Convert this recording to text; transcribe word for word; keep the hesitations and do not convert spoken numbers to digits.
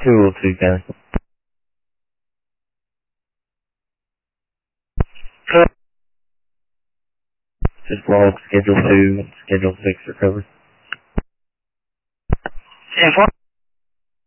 two oh two, County. Just log schedule two and schedule six recovery. ten four.